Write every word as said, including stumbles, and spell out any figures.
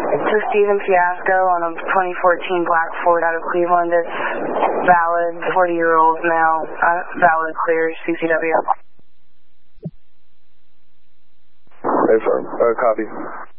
This is Steven Fiasco on a twenty fourteen black Ford out of Cleveland. It's valid, forty-year-old male, uh, valid, clear, C C W. Hey, firm. Uh, copy.